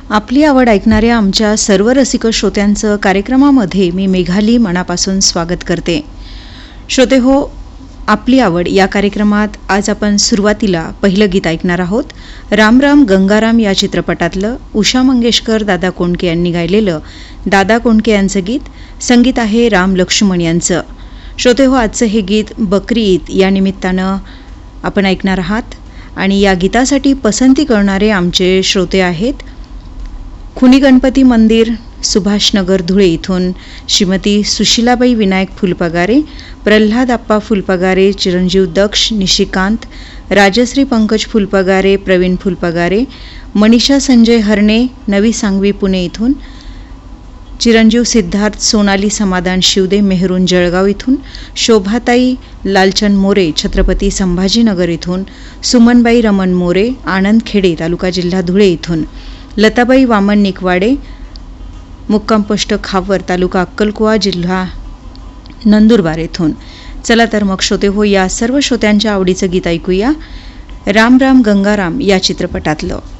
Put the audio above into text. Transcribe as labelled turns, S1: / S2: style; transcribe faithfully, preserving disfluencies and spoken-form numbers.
S1: आपली आवड ऐकणाऱ्या आमच्या सर्व रसिक श्रोत्यांचं कार्यक्रमामध्ये मी मेघाली मनापासून स्वागत करते. श्रोते हो, आपली आवड या कार्यक्रमात आज आपण सुरुवातीला पहिलं गीत ऐकणार आहोत. राम राम गंगाराम या चित्रपटातलं उषा मंगेशकर दादा कोंडके यांनी गायलेलं दादा कोंडके यांचं गीत. संगीत आहे राम लक्ष्मण यांचं. श्रोते हो, आजचं हे गीत बकरी ईद या निमित्तानं आपण ऐकणार आहात आणि या गीतासाठी पसंती करणारे आमचे श्रोते आहेत खुनी गणपती मंदिर, सुभाषनगर, धुळे इथून श्रीमती सुशीलाबाई विनायक फुलपगारे, प्रल्हाद आप्पा फुलपगारे, चिरंजीव दक्ष, निशिकांत, राजश्री पंकज फुलपगारे, प्रवीण फुलपगारे, मनीषा संजय हरणे, नवी सांगवी पुणे इथून, चिरंजीव सिद्धार्थ, सोनाली समाधान शिवदे, मेहरून जळगाव इथून, शोभाताई लालचंद मोरे, छत्रपती संभाजीनगर इथून, सुमनबाई रमण मोरे, आनंद खेडे, तालुका जिल्हा धुळे इथून, लताबाई वामन निकवाडे, मुक्काम पोस्ट खावर, तालुका अक्कलकुवा, जिल्हा नंदुरबार येथून. चला तर मग श्रोते हो, या सर्व श्रोत्यांच्या आवडीचं गीत ऐकूया. राम राम गंगाराम या चित्रपटातलं.